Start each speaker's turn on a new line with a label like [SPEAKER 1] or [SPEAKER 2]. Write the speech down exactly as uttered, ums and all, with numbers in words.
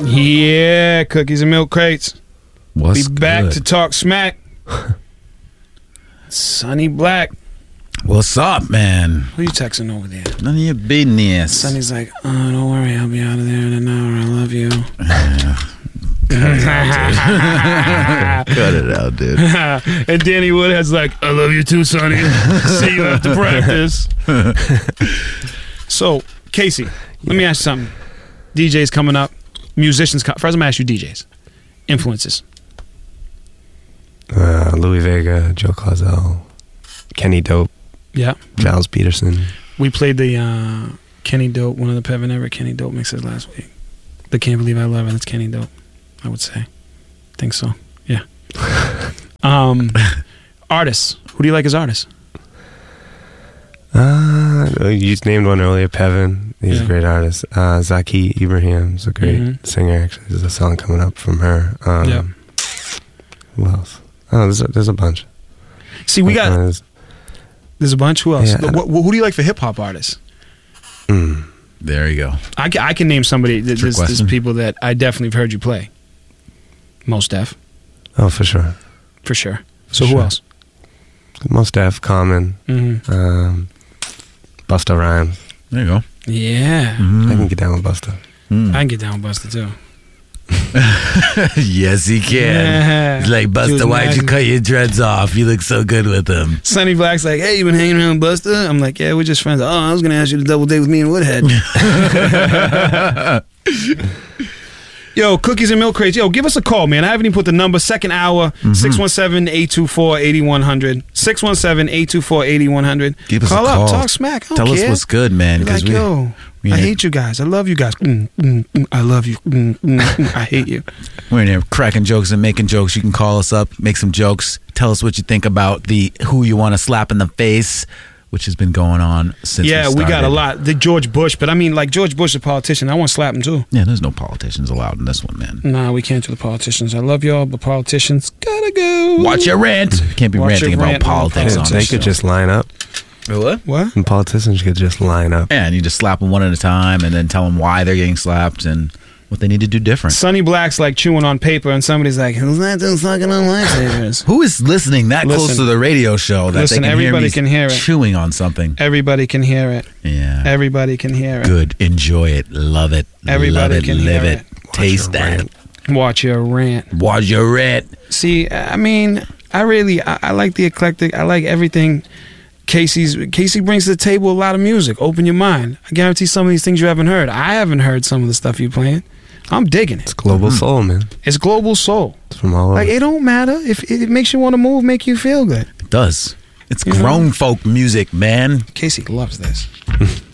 [SPEAKER 1] Yeah, cookies and milk crates.
[SPEAKER 2] What's
[SPEAKER 1] Be back
[SPEAKER 2] good?
[SPEAKER 1] to talk smack. Sonny Black.
[SPEAKER 2] What's up, man?
[SPEAKER 1] Who you texting over there?
[SPEAKER 2] None of your business.
[SPEAKER 1] Sonny's like, oh, don't worry, I'll be out of there in an hour. I love you.
[SPEAKER 2] Cut it out, dude.
[SPEAKER 1] And Danny Woodhead's like, I love you too, Sonny. See you after practice. So, Casey, let me ask you something. D Js coming up, musicians. Co- First, I'm gonna ask you D Js. Influences.
[SPEAKER 3] Uh, Louis Vega, Joe Clazel, Kenny Dope,
[SPEAKER 1] Yeah.
[SPEAKER 3] Giles Peterson.
[SPEAKER 1] We played the uh, Kenny Dope, one of the Pevin Ever Kenny Dope mixes last week. The Can't Believe I Love It. That's Kenny Dope, I would say. Think so. Yeah. um, artists. Who do you like as artists?
[SPEAKER 3] Uh, you just named one earlier, Pevin. He's
[SPEAKER 1] Yeah.
[SPEAKER 3] a great artist. Uh, Zaki Ibrahim's a great
[SPEAKER 1] Mhm.
[SPEAKER 3] singer, actually. There's a song coming up from her. Um,
[SPEAKER 1] Yeah.
[SPEAKER 3] Who else? Oh, there's a, there's a bunch.
[SPEAKER 1] See, we
[SPEAKER 3] Uh,
[SPEAKER 1] got.
[SPEAKER 3] there's-
[SPEAKER 1] There's a bunch. Who else?
[SPEAKER 3] Yeah.
[SPEAKER 1] Wh- wh- who do you like for hip hop artists?
[SPEAKER 3] mm.
[SPEAKER 2] There you go.
[SPEAKER 1] I can, I can name somebody. There's,
[SPEAKER 2] Trick
[SPEAKER 1] there's
[SPEAKER 2] question.
[SPEAKER 1] people that I definitely have heard you play. Mos Def,
[SPEAKER 3] Oh, for sure.
[SPEAKER 1] for sure. So who
[SPEAKER 3] Sure.
[SPEAKER 1] else?
[SPEAKER 3] Most Def, Common,
[SPEAKER 1] Mm-hmm.
[SPEAKER 3] um, Busta Rhymes.
[SPEAKER 2] There you go.
[SPEAKER 1] Yeah.
[SPEAKER 2] Mm.
[SPEAKER 3] I can get down with Busta.
[SPEAKER 2] Mm.
[SPEAKER 1] I can get down with Busta too.
[SPEAKER 2] Yes, he can.
[SPEAKER 1] Yeah.
[SPEAKER 2] He's like,
[SPEAKER 1] Dude,
[SPEAKER 2] Busta, why'd you
[SPEAKER 1] imagine-
[SPEAKER 2] cut your dreads off? You look so good with them.
[SPEAKER 1] Sonny Black's like, hey, you been hanging around with Busta? I'm like, yeah, we're just friends. Oh, I was gonna ask you to double date with me and Woodhead. Yo, cookies and milk crates. Yo, give us a call, man. I haven't even put the number. Second hour, six one seven, eight two four, eight one zero zero. six one seven, eight two four, eight one zero zero.
[SPEAKER 2] Give us
[SPEAKER 1] call
[SPEAKER 2] a
[SPEAKER 1] up,
[SPEAKER 2] call.
[SPEAKER 1] talk smack. I don't
[SPEAKER 2] Tell
[SPEAKER 1] care.
[SPEAKER 2] us what's good, man.
[SPEAKER 1] Be
[SPEAKER 2] Because
[SPEAKER 1] like,
[SPEAKER 2] we,
[SPEAKER 1] yo,
[SPEAKER 2] we
[SPEAKER 1] I
[SPEAKER 2] ain't-
[SPEAKER 1] hate you guys. I love you guys. Mm, mm, mm, I love you. Mm, mm, mm, I hate you.
[SPEAKER 2] We're in here cracking jokes and making jokes. You can call us up, make some jokes. Tell us what you think about the who you want to slap in the face, which has been going on since
[SPEAKER 1] Yeah,
[SPEAKER 2] we
[SPEAKER 1] we got a
[SPEAKER 2] started.
[SPEAKER 1] lot. The George Bush, but I mean, like, George Bush is a politician. I want to slap him too.
[SPEAKER 2] Yeah, there's no politicians allowed in this one, man.
[SPEAKER 1] Nah, we can't do the politicians. I love y'all, but politicians gotta go.
[SPEAKER 2] Watch your rant. Can't be
[SPEAKER 1] Watch
[SPEAKER 2] ranting
[SPEAKER 1] your
[SPEAKER 2] about
[SPEAKER 1] rant on
[SPEAKER 2] politics
[SPEAKER 3] They,
[SPEAKER 2] on
[SPEAKER 3] they
[SPEAKER 2] this
[SPEAKER 3] could
[SPEAKER 2] show.
[SPEAKER 3] just line up.
[SPEAKER 2] What?
[SPEAKER 1] What?
[SPEAKER 3] And politicians could just line up.
[SPEAKER 2] Yeah, and you just slap them one at a time and then tell them why they're getting slapped and what they need to do different.
[SPEAKER 1] Sonny Black's like chewing on paper, and somebody's like, "Who's that dude sucking on lightsabers?"
[SPEAKER 2] Who is listening that close
[SPEAKER 1] Listen.
[SPEAKER 2] to the radio show that
[SPEAKER 1] Listen,
[SPEAKER 2] they can
[SPEAKER 1] everybody
[SPEAKER 2] hear me
[SPEAKER 1] can hear it.
[SPEAKER 2] chewing on something?
[SPEAKER 1] Everybody can hear it.
[SPEAKER 2] Yeah.
[SPEAKER 1] Everybody can hear it.
[SPEAKER 2] Good. Enjoy it. Love it.
[SPEAKER 1] Everybody
[SPEAKER 2] Love it.
[SPEAKER 1] can
[SPEAKER 2] Live
[SPEAKER 1] hear
[SPEAKER 2] it.
[SPEAKER 1] it.
[SPEAKER 2] Taste
[SPEAKER 3] your
[SPEAKER 2] that.
[SPEAKER 3] rant.
[SPEAKER 1] Watch your rant.
[SPEAKER 2] Watch your rant.
[SPEAKER 1] See, I mean, I really, I, I like the eclectic. I like everything. Casey's Casey brings to the table a lot of music. Open your mind. I guarantee some of these things you haven't heard. I haven't heard some of the stuff you're playing. I'm digging it.
[SPEAKER 3] It's global soul, man.
[SPEAKER 1] It's global soul.
[SPEAKER 3] It's from all over.
[SPEAKER 1] Like, it don't matter if it makes you want to move, make you feel good.
[SPEAKER 2] It does. It's
[SPEAKER 1] You know?
[SPEAKER 2] grown folk music, man.
[SPEAKER 1] Casey loves this.